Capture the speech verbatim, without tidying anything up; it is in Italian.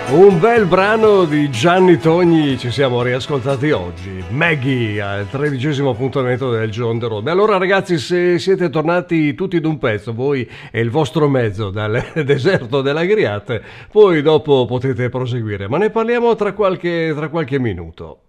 Un bel brano di Gianni Togni ci siamo riascoltati oggi. Maggie al tredicesimo appuntamento del John the Road. Beh, allora ragazzi, se siete tornati tutti d'un pezzo, voi e il vostro mezzo dal deserto dell'Agriate, poi dopo potete proseguire, ma ne parliamo tra qualche, tra qualche minuto.